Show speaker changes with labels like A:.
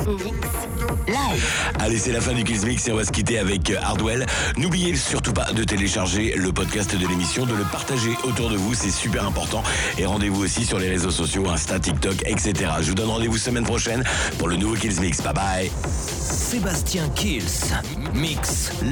A: Mix live.
B: Allez, c'est la fin du Kills Mix et on va se quitter avec Hardwell. N'oubliez surtout pas de télécharger le podcast de l'émission, de le partager autour de vous, c'est super important. Et rendez-vous aussi sur les réseaux sociaux, Insta, TikTok, etc. Je vous donne rendez-vous semaine prochaine pour le nouveau Kills Mix. Bye bye.
C: Sébastien Kills Mix Live.